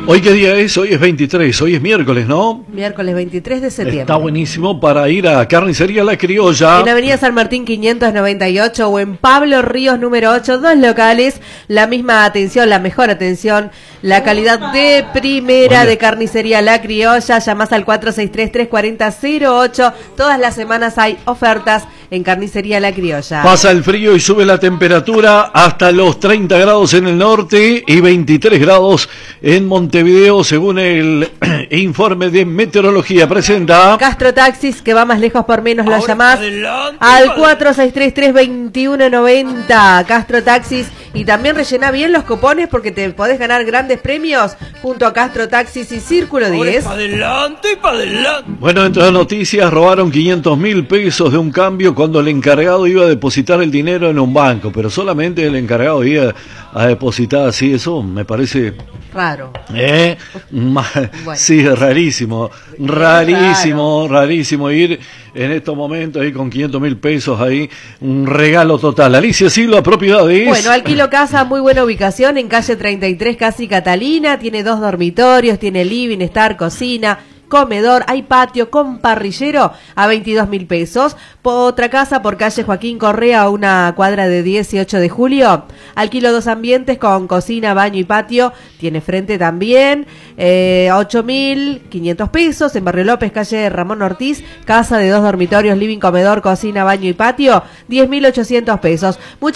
¿Hoy qué día es? Hoy es 23, hoy es miércoles, ¿no? Miércoles 23 de septiembre. Está buenísimo para ir a Carnicería La Criolla. En Avenida San Martín 598 o en Pablo Ríos número 8, dos locales, la misma atención, la mejor atención, la calidad de primera de Carnicería La Criolla. Llamás al 463-340-08. Todas las semanas hay ofertas en Carnicería La Criolla. Pasa el frío y sube la temperatura hasta los 30 grados en el norte y 23 grados en Montevideo, según el informe de meteorología. Presenta Castro Taxis, que va más lejos por menos. Lo llamás al 463-321-90. Castro Taxis. Y también rellena bien los cupones porque te podés ganar grandes premios junto a Castro Taxis y Círculo 10. Para adelante y para adelante. Bueno, entre las noticias, robaron 500.000 pesos de un cambio cuando el encargado iba a depositar el dinero en un banco, pero solamente el encargado iba a depositar así. Eso me parece raro. Bueno. Sí, rarísimo ir en estos momentos ahí con 500.000 pesos ahí, un regalo total. Alicia Silva, propiedades. Bueno, alquilo casa, muy buena ubicación en calle 33, casi Catalina, tiene 2 dormitorios, tiene living, estar, cocina, comedor, hay patio con parrillero a 22.000 pesos. Otra casa por calle Joaquín Correa, a una cuadra de 18 de julio. Alquilo 2 ambientes con cocina, baño y patio. Tiene frente también. 8.500 pesos. En Barrio López, calle Ramón Ortiz. Casa de 2 dormitorios, living, comedor, cocina, baño y patio. 10.800 pesos.